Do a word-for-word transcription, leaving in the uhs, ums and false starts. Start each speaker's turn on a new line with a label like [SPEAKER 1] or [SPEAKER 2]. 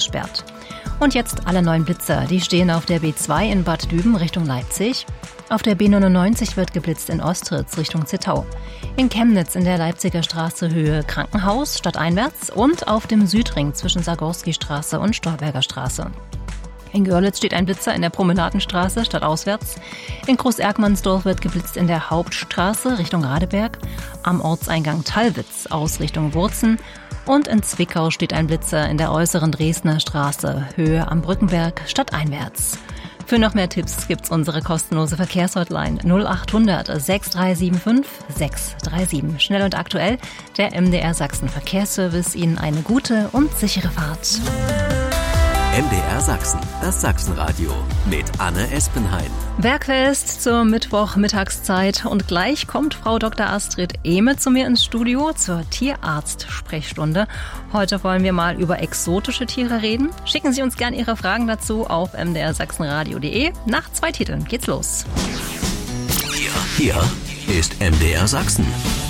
[SPEAKER 1] gesperrt. Und jetzt alle neuen Blitzer. Die stehen auf der B zwei in Bad Düben Richtung Leipzig. Auf der B neunundneunzig wird geblitzt in Ostritz Richtung Zittau. In Chemnitz in der Leipziger Straße Höhe Krankenhaus stadteinwärts und auf dem Südring zwischen Sargorski-Straße und Stolberger Straße. In Görlitz steht ein Blitzer in der Promenadenstraße stadtauswärts. In Groß-Erkmannsdorf wird geblitzt in der Hauptstraße Richtung Radeberg. Am Ortseingang Tallwitz aus Richtung Wurzen. Und in Zwickau steht ein Blitzer in der äußeren Dresdner Straße, Höhe am Brückenberg, stadteinwärts. Für noch mehr Tipps gibt's unsere kostenlose Verkehrshotline null acht hundert sechs drei sieben fünf sechs drei sieben. Schnell und aktuell, der M D R Sachsen Verkehrsservice. Ihnen eine gute und sichere Fahrt.
[SPEAKER 2] M D R Sachsen, das Sachsenradio mit Anne Espenhain.
[SPEAKER 1] Bergfest zur Mittwochmittagszeit und gleich kommt Frau Doktor Astrid Ehme zu mir ins Studio zur Tierarzt-Sprechstunde. Heute wollen wir mal über exotische Tiere reden. Schicken Sie uns gerne Ihre Fragen dazu auf m d r sachsenradio punkt d e. Nach zwei Titeln geht's los.
[SPEAKER 2] Hier, hier ist M D R Sachsen.